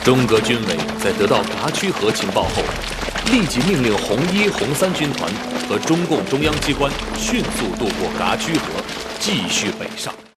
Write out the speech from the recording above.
中革军委在得到嘎曲河情报后，立即命令红一、红三军团和中共中央机关迅速渡过嘎曲河，继续北上。